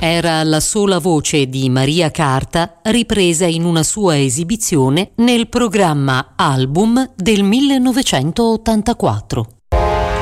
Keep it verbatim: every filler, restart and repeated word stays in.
era la sola voce di Maria Carta ripresa in una sua esibizione nel programma Album del millenovecentottantaquattro.